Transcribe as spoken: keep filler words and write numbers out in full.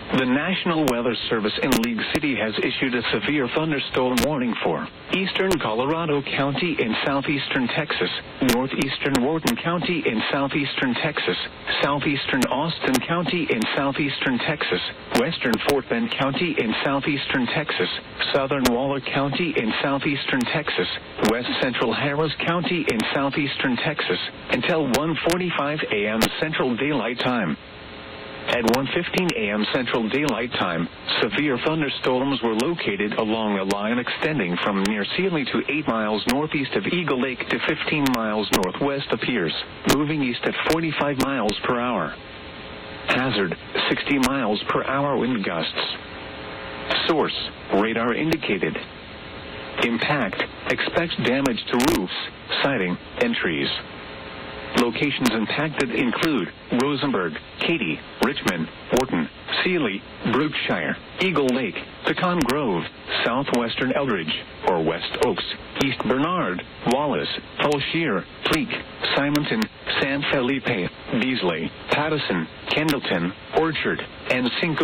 The National Weather Service in League City has issued a severe thunderstorm warning for eastern Colorado County in southeastern Texas, northeastern Wharton County in southeastern Texas, southeastern Austin County in southeastern Texas, western Fort Bend County in southeastern Texas, southern Waller County in southeastern Texas, west central Harris County in southeastern Texas, until one forty-five a m Central Daylight Time. At one fifteen a m Central Daylight Time, severe thunderstorms were located along a line extending from near Sealy to eight miles northeast of Eagle Lake to fifteen miles northwest of Pierce, moving east at forty-five miles per hour. Hazard, sixty miles per hour wind gusts. Source, radar indicated. Impact, expect damage to roofs, siding, and trees. Locations impacted include Rosenberg, Katy, Richmond, Wharton, Sealy, Brookshire, Eagle Lake, Pecan Grove, southwestern Eldridge, or West Oaks, East Bernard, Wallace, Fulshear, Pleak, Simonton, San Felipe, Beasley, Pattison, Kendallton, Orchard, and Cinco